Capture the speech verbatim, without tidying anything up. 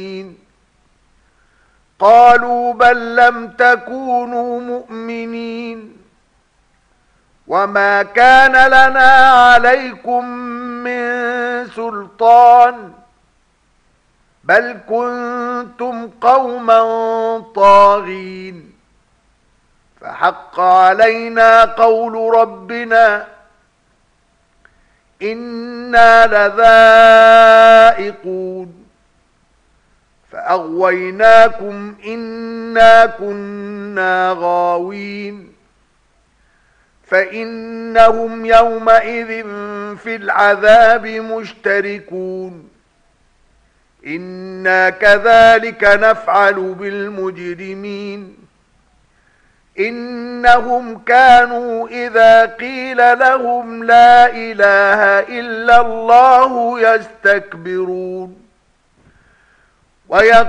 قالوا بل لم تكونوا مؤمنين وما كان لنا عليكم من سلطان بل كنتم قوما طاغين فحق علينا قول ربنا إنا لذائقون فأغويناكم إنا كنا غاوين فإنهم يومئذ في العذاب مشتركون إنا كذلك نفعل بالمجرمين إنهم كانوا إذا قيل لهم لا إله إلا الله يستكبرون ويقولون